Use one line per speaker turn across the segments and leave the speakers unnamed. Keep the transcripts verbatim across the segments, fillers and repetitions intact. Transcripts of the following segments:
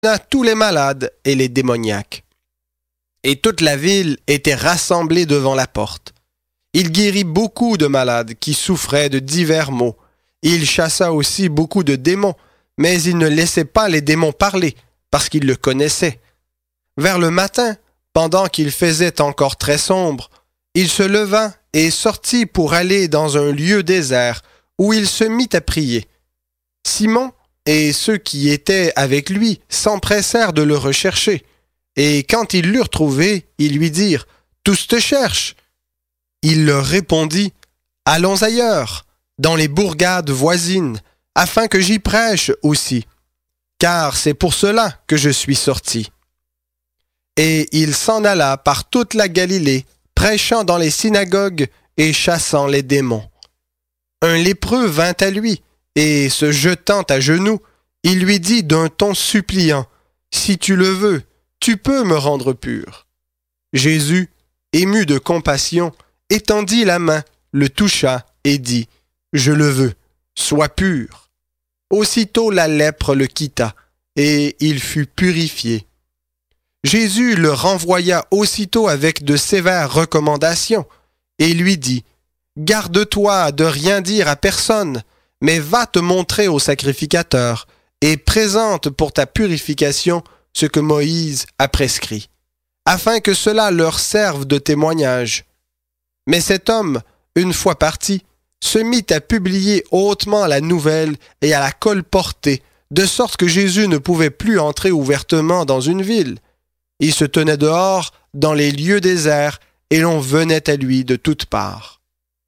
tous les malades et les démoniaques. Et toute la ville était rassemblée devant la porte. Il guérit beaucoup de malades qui souffraient de divers maux. Il chassa aussi beaucoup de démons, mais il ne laissait pas les démons parler, parce qu'il le connaissait. Vers le matin, pendant qu'il faisait encore très sombre, il se leva et sortit pour aller dans un lieu désert, où il se mit à prier. Simon et ceux qui étaient avec lui s'empressèrent de le rechercher. Et quand ils l'eurent trouvé, ils lui dirent « Tous te cherchent !» Il leur répondit « Allons ailleurs, dans les bourgades voisines, afin que j'y prêche aussi, car c'est pour cela que je suis sorti. » Et il s'en alla par toute la Galilée, prêchant dans les synagogues et chassant les démons. Un lépreux vint à lui, et se jetant à genoux, il lui dit d'un ton suppliant « Si tu le veux, tu peux me rendre pur. » Jésus, ému de compassion, étendit la main, le toucha et dit « Je le veux, sois pur. » Aussitôt la lèpre le quitta, et il fut purifié. Jésus le renvoya aussitôt avec de sévères recommandations, et lui dit « Garde-toi de rien dire à personne, mais va te montrer au sacrificateur, et présente pour ta purification ce que Moïse a prescrit, afin que cela leur serve de témoignage. » Mais cet homme, une fois parti, se mit à publier hautement la nouvelle et à la colporter, de sorte que Jésus ne pouvait plus entrer ouvertement dans une ville. Il se tenait dehors, dans les lieux déserts, et l'on venait à lui de toutes parts.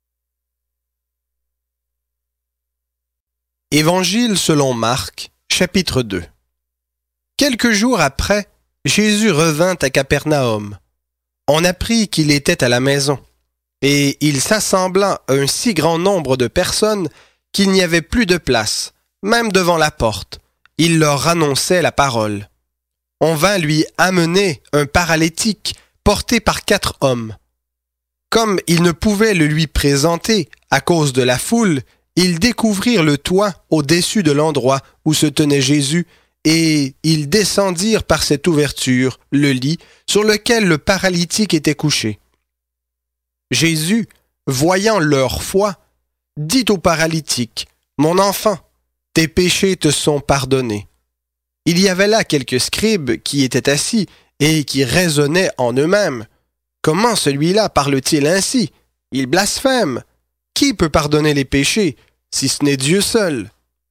Évangile selon Marc, chapitre deux. Quelques jours après, Jésus revint à Capernaum. On apprit qu'il était à la maison, et il s'assembla un si grand nombre de personnes qu'il n'y avait plus de place, même devant la porte. Il leur annonçait la parole. On vint lui amener un paralytique porté par quatre hommes. Comme ils ne pouvaient le lui présenter à cause de la foule, ils découvrirent le toit au-dessus de l'endroit où se tenait Jésus, et ils descendirent par cette ouverture le lit sur lequel le paralytique était couché. Jésus, voyant leur foi, dit au paralytique, « Mon enfant, tes péchés te sont pardonnés. » Il y avait là quelques scribes qui étaient assis et qui raisonnaient en eux-mêmes. « Comment celui-là parle-t-il ainsi? Il blasphème. Qui peut pardonner les péchés, si ce n'est Dieu seul? »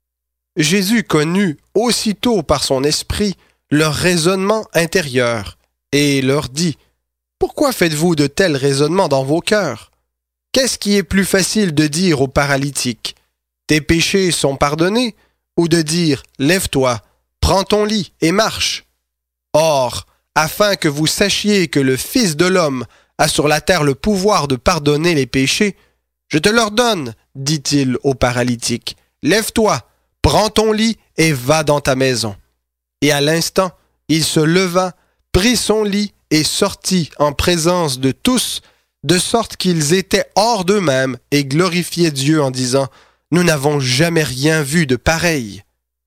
Jésus connut aussitôt par son esprit leur raisonnement intérieur et leur dit « Pourquoi faites-vous de tels raisonnements dans vos cœurs? Qu'est-ce qui est plus facile de dire au paralytique « Tes péchés sont pardonnés » ou de dire « Lève-toi, prends ton lit et marche » ? Or, afin que vous sachiez que le Fils de l'homme a sur la terre le pouvoir de pardonner les péchés, je te leur donne, dit-il au paralytique, lève-toi, prends ton lit et va dans ta maison. Et à l'instant, il se leva, prit son lit et sortit en présence de tous, de sorte qu'ils étaient hors d'eux-mêmes et glorifiaient Dieu en disant, nous n'avons jamais rien vu de pareil.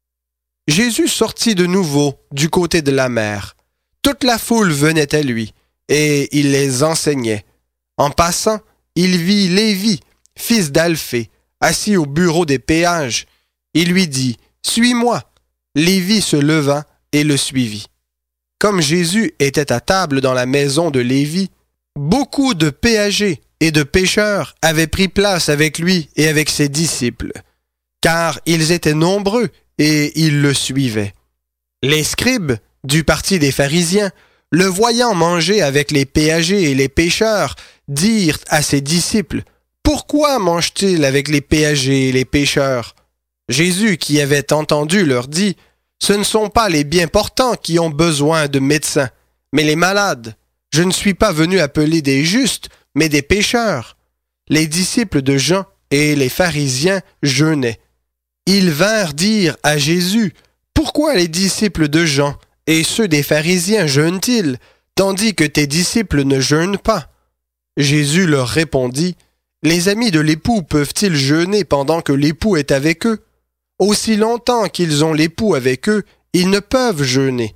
Jésus sortit de nouveau du côté de la mer. Toute la foule venait à lui, et il les enseignait. En passant, il vit Lévi, fils d'Alphée, assis au bureau des péages. Il lui dit, « Suis-moi » Lévi se leva et le suivit. Comme Jésus était à table dans la maison de Lévi, beaucoup de péagers et de pêcheurs avaient pris place avec lui et avec ses disciples, car ils étaient nombreux et ils le suivaient. Les scribes, du parti des pharisiens, le voyant manger avec les péagers et les pêcheurs, dirent à ses disciples, « Pourquoi mange-t-il avec les péagers et les pêcheurs ?» Jésus, qui avait entendu, leur dit, « Ce ne sont pas les bien portants qui ont besoin de médecins, mais les malades. Je ne suis pas venu appeler des justes, mais des pécheurs. » Les disciples de Jean et les pharisiens jeûnaient. Ils vinrent dire à Jésus, « Pourquoi les disciples de Jean et ceux des pharisiens jeûnent-ils, tandis que tes disciples ne jeûnent pas ?» Jésus leur répondit, « Les amis de l'époux peuvent-ils jeûner pendant que l'époux est avec eux? Aussi longtemps qu'ils ont l'époux avec eux, Ils ne peuvent jeûner,